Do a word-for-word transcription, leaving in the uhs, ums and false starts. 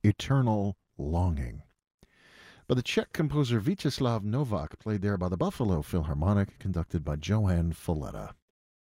Eternal Longing, by the Czech composer Vyacheslav Novak, played there by the Buffalo Philharmonic, conducted by Johann Falletta.